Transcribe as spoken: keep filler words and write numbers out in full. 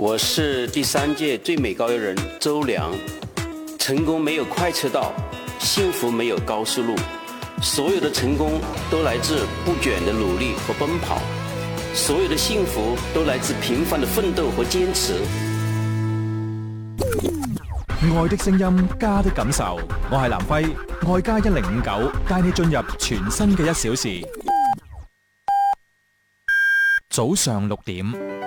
我是第三届最美高邮人周良。成功没有快车道，幸福没有高速路，所有的成功都来自不卷的努力和奔跑，所有的幸福都來自平凡的奮鬥和堅持。 愛的聲音，家的感受。我係藍輝，愛家一零五九，帶你進入全新嘅一小時。早上六點。